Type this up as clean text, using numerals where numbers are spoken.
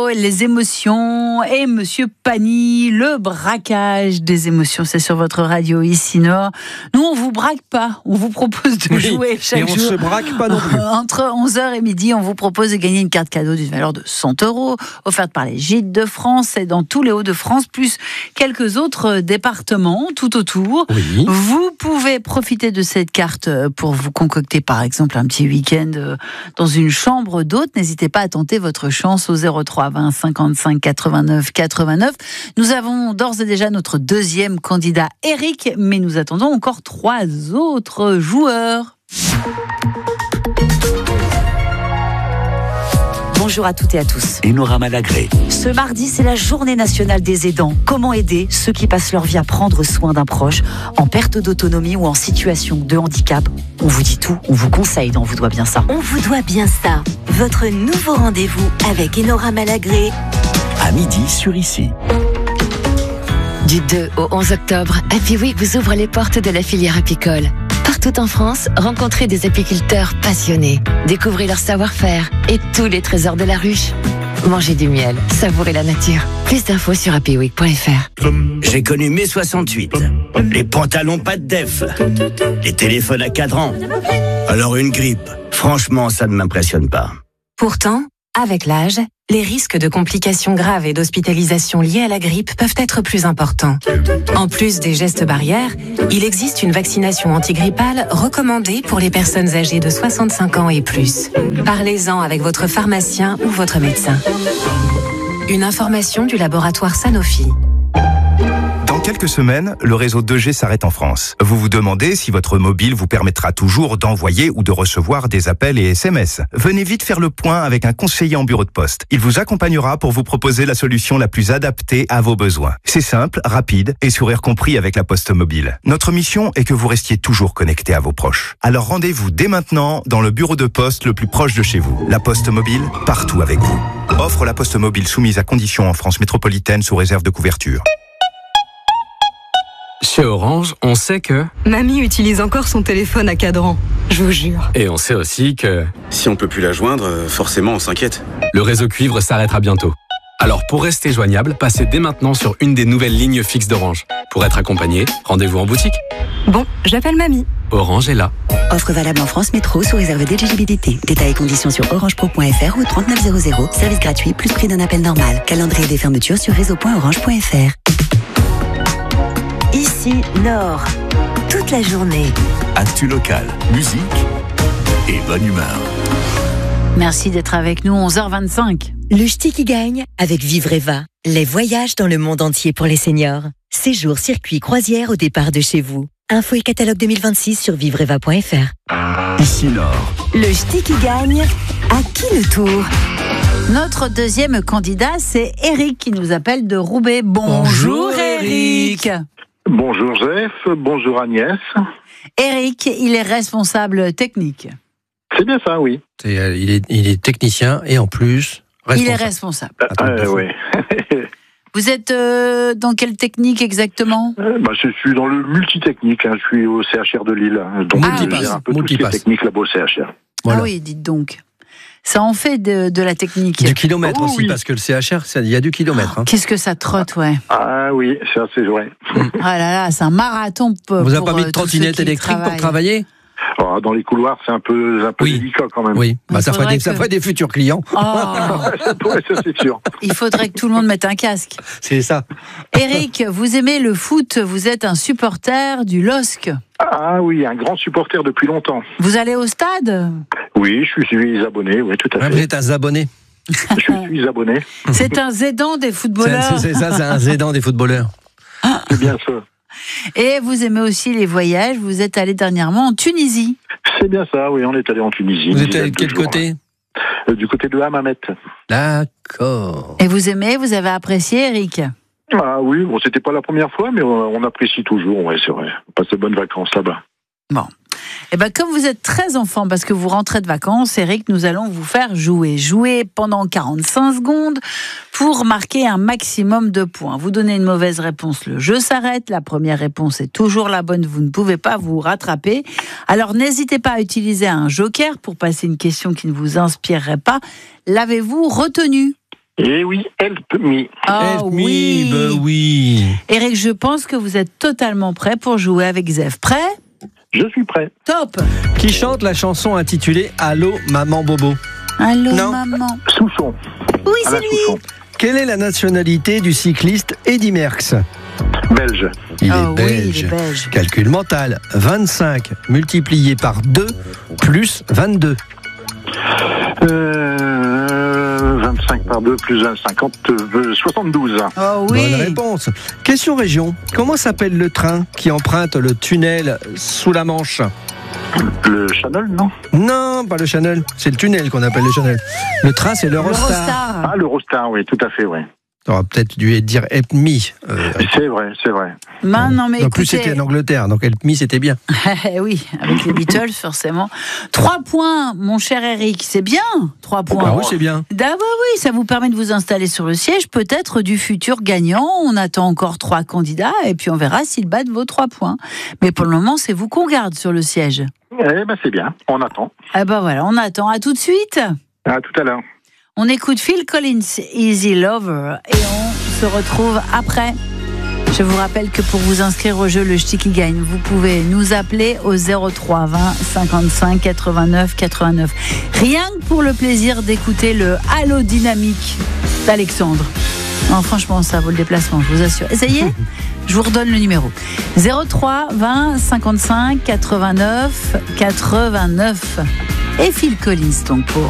Flo, les émotions et Monsieur Pani, le braquage des émotions. C'est sur votre radio ici Nord. Nous, on vous braque pas. On vous propose de jouer chaque jour. Et on se braque pas non plus. Entre 11h et midi, on vous propose de gagner une carte cadeau d'une valeur de 100 € offerte par les Gîtes de France et dans tous les Hauts-de-France, plus quelques autres départements tout autour. Oui. Vous pouvez profiter de cette carte pour vous concocter par exemple un petit week-end dans une chambre d'hôte. N'hésitez pas à tenter votre chance au 03 20 55 89 89. Nous avons d'ores et déjà notre deuxième candidat, Eric, mais nous attendons encore 3 autres joueurs. Bonjour à toutes et à tous. Enora Malagré. Ce mardi, c'est la journée nationale des aidants. Comment aider ceux qui passent leur vie à prendre soin d'un proche, en perte d'autonomie ou en situation de handicap? On vous dit tout, on vous conseille dans On vous doit bien ça. On vous doit bien ça. Votre nouveau rendez-vous avec Enora Malagré. À midi sur Ici. Du 2 au 11 octobre, Happy Week vous ouvre les portes de la filière apicole. Partout en France, rencontrez des apiculteurs passionnés. Découvrez leur savoir-faire et tous les trésors de la ruche. Mangez du miel, savourez la nature. Plus d'infos sur happyweek.fr. J'ai connu mai 68. Les pantalons pas de def. Les téléphones à cadran. Alors une grippe. Franchement, ça ne m'impressionne pas. Pourtant, avec l'âge, les risques de complications graves et d'hospitalisation liées à la grippe peuvent être plus importants. En plus des gestes barrières, il existe une vaccination antigrippale recommandée pour les personnes âgées de 65 ans et plus. Parlez-en avec votre pharmacien ou votre médecin. Une information du laboratoire Sanofi. Dans quelques semaines, le réseau 2G s'arrête en France. Vous vous demandez si votre mobile vous permettra toujours d'envoyer ou de recevoir des appels et SMS. Venez vite faire le point avec un conseiller en bureau de poste. Il vous accompagnera pour vous proposer la solution la plus adaptée à vos besoins. C'est simple, rapide et sourire compris avec la Poste Mobile. Notre mission est que vous restiez toujours connecté à vos proches. Alors rendez-vous dès maintenant dans le bureau de poste le plus proche de chez vous. La Poste Mobile, partout avec vous. Offre la Poste Mobile soumise à conditions en France métropolitaine sous réserve de couverture. Chez Orange, on sait que... Mamie utilise encore son téléphone à cadran, je vous jure. Et on sait aussi que... Si on peut plus la joindre, forcément on s'inquiète. Le réseau cuivre s'arrêtera bientôt. Alors pour rester joignable, passez dès maintenant sur une des nouvelles lignes fixes d'Orange. Pour être accompagné, rendez-vous en boutique. Bon, j'appelle mamie. Orange est là. Offre valable en France Métro sous réserve d'éligibilité. Détails et conditions sur orangepro.fr ou 3900. Service gratuit plus prix d'un appel normal. Calendrier des fermetures sur réseau.orange.fr. Ici Nord. Toute la journée. Actu local, musique et bonne humeur. Merci d'être avec nous, 11h25. Le ch'ti qui gagne avec Vivreva. Les voyages dans le monde entier pour les seniors. Séjour, circuit, croisière au départ de chez vous. Info et catalogue 2026 sur vivreva.fr. Ici Nord. Le ch'ti qui gagne, à qui le tour? Notre deuxième candidat, c'est Eric qui nous appelle de Roubaix. Bonjour Eric. Bonjour Jeff, bonjour Agnès. Eric, il est responsable technique. C'est bien ça, oui. Il est technicien et en plus responsable. Il est responsable. Oui. Vous êtes dans quelle technique exactement? Je suis dans le multitechnique, je suis au CHR de Lille. Donc j'ai un peu tout ce qui est technique là-bas au CHR. Voilà. Ah oui, dites donc. Ça en fait de la technique. Du kilomètre aussi, oui. Parce que le CHR, il y a du kilomètre. Qu'est-ce que ça trotte, ouais. Ah oui, c'est vrai. Ah là là, c'est un marathon. Vous n'avez pas mis de trottinette électrique pour travailler? Dans les couloirs, c'est un peu délicat quand même. Oui, ça ferait des futurs clients. Ça c'est sûr. Il faudrait que tout le monde mette un casque. C'est ça. Eric, vous aimez le foot, vous êtes un supporter du LOSC. Ah oui, un grand supporter depuis longtemps. Vous allez au stade? Oui, je suis abonné, oui, tout à fait. Vous êtes un abonné? Je suis abonné. C'est un zédan des footballeurs. C'est un zédan des footballeurs. C'est bien ça. Et vous aimez aussi les voyages, vous êtes allé dernièrement en Tunisie. C'est bien ça, oui, on est allé en Tunisie. Vous êtes allé de quel côté? Du côté de Hammamet. D'accord. Et vous aimez, vous avez apprécié, Eric? Ah oui, bon, c'était pas la première fois, mais on apprécie toujours, ouais, c'est vrai. On passe de bonnes vacances là-bas. Bon. Et comme vous êtes très enfant, parce que vous rentrez de vacances, Eric, nous allons vous faire jouer. Jouer pendant 45 secondes pour marquer un maximum de points. Vous donnez une mauvaise réponse, le jeu s'arrête. La première réponse est toujours la bonne, vous ne pouvez pas vous rattraper. Alors n'hésitez pas à utiliser un joker pour passer une question qui ne vous inspirerait pas. L'avez-vous retenu? Eh oui. Me. Oh oui. Oui. Eric, je pense que vous êtes totalement prêt pour jouer avec Zef. Prêt ? Je suis prêt. Top. Qui chante la chanson intitulée Allô, maman Bobo? Allô, Non. maman. Souchon. Oui, c'est Alain lui. Souchon. Quelle est la nationalité du cycliste Eddy Merckx? Belge. Il Oh est oui, belge. il est belge. Calcul mental. 25 multiplié par 2 plus 22. 25 par 2 plus 1, 72. Oh oui. Bonne réponse. Question région. Comment s'appelle le train qui emprunte le tunnel sous la Manche? Le Channel, non? Non, pas le Channel. C'est le tunnel qu'on appelle le Channel. Le train, c'est l'Eurostar. L'Eurostar. Ah, l'Eurostar, oui, tout à fait, oui. T'aurais peut-être dû dire Help Me. C'est vrai, c'est vrai. Non, mais En plus, écoutez. c'était en Angleterre, donc Help Me, c'était bien. Oui, avec les Beatles, forcément. 3 points, mon cher Eric, c'est bien. 3 points. Ah oui, c'est bien. Oui, ça vous permet de vous installer sur le siège, peut-être du futur gagnant. On attend encore 3 candidats et puis on verra s'ils battent vos 3 points. Mais pour le moment, c'est vous qu'on garde sur le siège. Eh ben, c'est bien. On attend. Eh ben voilà, on attend. À tout de suite. À tout à l'heure. On écoute Phil Collins, Easy Lover, et on se retrouve après. Je vous rappelle que pour vous inscrire au jeu Le Ch'ti gagne, vous pouvez nous appeler au 03 20 55 89 89. Rien que pour le plaisir d'écouter le Halo Dynamique d'Alexandre. Non, franchement, ça vaut le déplacement, je vous assure. Essayez. Je vous redonne le numéro. 03 20 55 89 89. Et Phil Collins, donc pour